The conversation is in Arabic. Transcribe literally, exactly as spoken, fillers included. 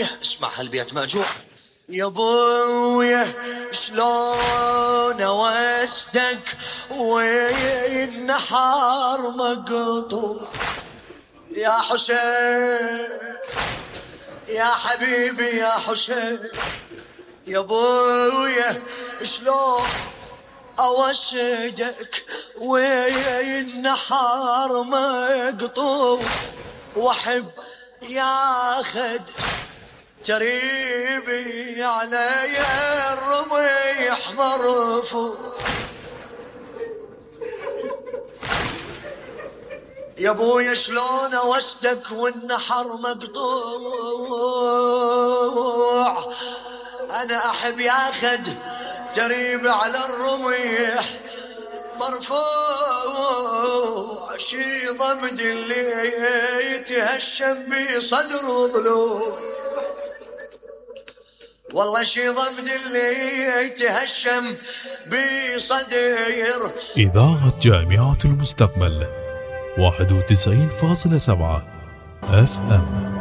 ابويا اسمع هالبيت مأجور. يا ابويا شلون اوسدك والنحر مقطوع، يا حسين يا حبيبي يا حسين. يا ابويا شلون اوسدك والنحر مقطوع، واحب ياخد تريبي علي الرميح مرفوع. يا ابويا شلون اوسدك والنحر مقطوع، انا احب ياخد تريبي على الرميح مرفوع. شي ضمد اللي يتهشم بصدره ضلوع، والله شي ضمد اللي يتهشم بصدر. إذاعة جامعة المستقبل واحد وتسعين فاصلة سبعة اف ام.